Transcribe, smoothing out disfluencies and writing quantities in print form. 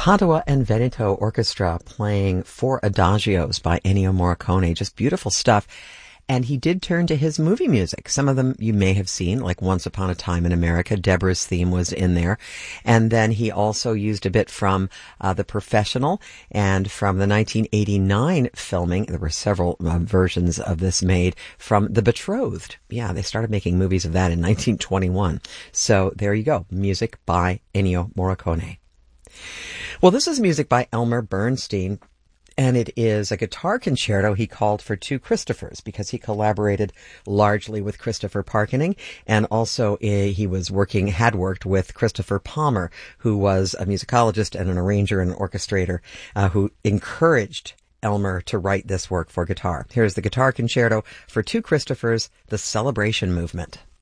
Padua and Veneto Orchestra playing four adagios by Ennio Morricone. Just beautiful stuff. And he did turn to his movie music. Some of them you may have seen, like Once Upon a Time in America. Deborah's theme was in there. And then he also used a bit from The Professional and from the 1989 filming. There were several versions of this made from The Betrothed. Yeah, they started making movies of that in 1921. So there you go. Music by Ennio Morricone. Well, this is music by Elmer Bernstein. And it is a guitar concerto he called for two Christophers because he collaborated largely with Christopher Parkening, and also had worked with Christopher Palmer, who was a musicologist and an arranger and an orchestrator who encouraged Elmer to write this work for guitar. Here's the guitar concerto for two Christophers, the Celebration Movement.